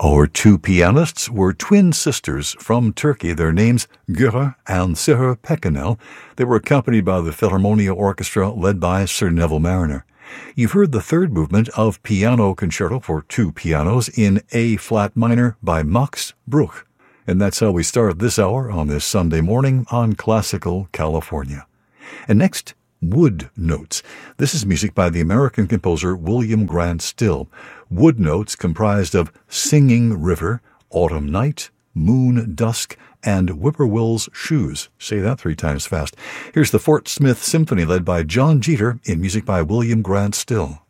Our two pianists were twin sisters from Turkey. Their names, Göre and Seher Pekenel. They were accompanied by the Philharmonia Orchestra led by Sir Neville Marriner. You've heard the third movement of Piano Concerto for two pianos in A-flat minor by Max Bruch. And that's how we start this hour on this Sunday morning on Classical California. And next, Wood Notes. This is music by the American composer William Grant Still. Wood Notes comprised of Singing River, Autumn Night, Moon Dusk, and Whippoorwill's Shoes. Say that 3 times fast. Here's the Fort Smith Symphony led by John Jeter in music by William Grant Still.